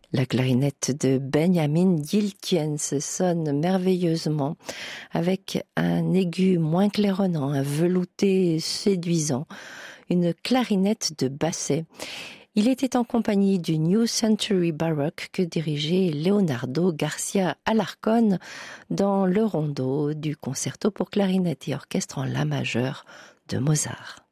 La clarinette de Benjamin Gilkens sonne merveilleusement avec un aigu moins claironnant, un velouté séduisant, une clarinette de Basset. Il était en compagnie du New Century Baroque que dirigeait Leonardo Garcia Alarcón dans le rondo du concerto pour clarinette et orchestre en la majeur de Mozart.